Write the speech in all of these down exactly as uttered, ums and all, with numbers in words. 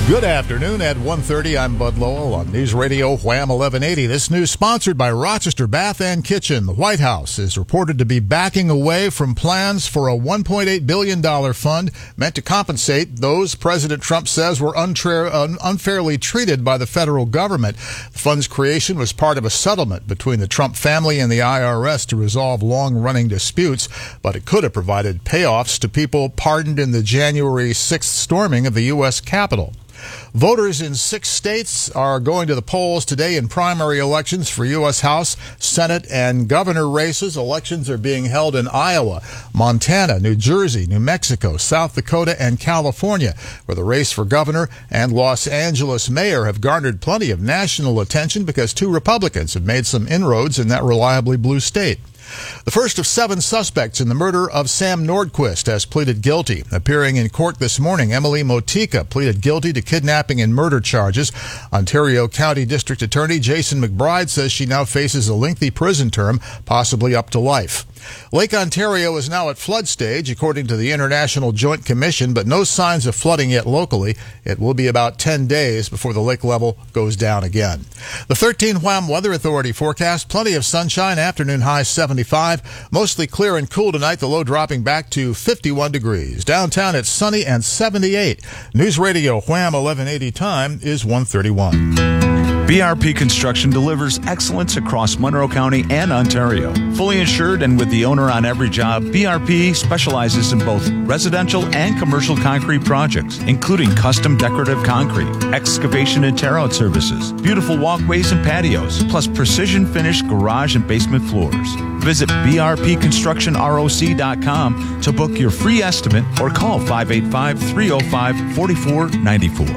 Good afternoon. At one thirty, I'm Bud Lowell on News Radio Wham eleven eighty. This news sponsored by Rochester Bath and Kitchen. The White House is reported to be backing away from plans for a one point eight billion dollars fund meant to compensate those President Trump says were untra- un- unfairly treated by the federal government. The fund's creation was part of a settlement between the Trump family and the I R S to resolve long-running disputes, but it could have provided payoffs to people pardoned in the January sixth storming of the U S Capitol. Voters in six states are going to the polls today in primary elections for U S House, Senate, and governor races. Elections are being held in Iowa, Montana, New Jersey, New Mexico, South Dakota, and California, where the race for governor and Los Angeles mayor have garnered plenty of national attention because two Republicans have made some inroads in that reliably blue state. The first of seven suspects in the murder of Sam Nordquist has pleaded guilty. Appearing in court this morning, Emily Motika pleaded guilty to kidnapping and murder charges. Ontario County District Attorney Jason McBride says she now faces a lengthy prison term, possibly up to life. Lake Ontario is now at flood stage, according to the International Joint Commission, but no signs of flooding yet locally. It will be about ten days before the lake level goes down again. The thirteen Wham Weather Authority forecast plenty of sunshine, afternoon high seventy-five, mostly clear and cool tonight, the low dropping back to fifty-one degrees. Downtown it's sunny and seventy-eight. News Radio Wham eleven eighty time is one thirty-one. B R P Construction delivers excellence across Monroe County and Ontario. Fully insured and with the owner on every job, B R P specializes in both residential and commercial concrete projects, including custom decorative concrete, excavation and tear-out services, beautiful walkways and patios, plus precision-finished garage and basement floors. Visit B R P construction R O C dot com to book your free estimate or call five eight five, three oh five, four four nine four.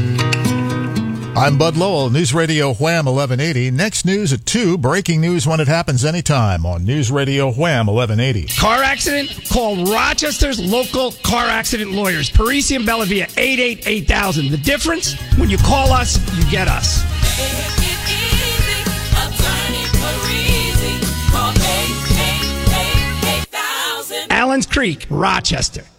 I'm Bud Lowell, News Radio Wham eleven eighty. Next news at two. Breaking news when it happens anytime on News Radio Wham eleven eighty. Car accident? Call Rochester's local car accident lawyers. Parisi and Bellavia, eight eight eight thousand. The difference? When you call us, you get us. Allen's Creek, Rochester.